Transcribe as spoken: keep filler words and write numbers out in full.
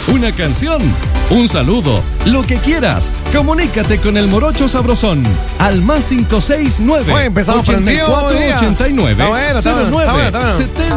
una canción, un saludo, lo que quieras. Comunícate con el Morocho Sabrosón al más cinco seis nueve Oye, empezamos ochenta y cuatro ochenta y nueve cero nueve setenta.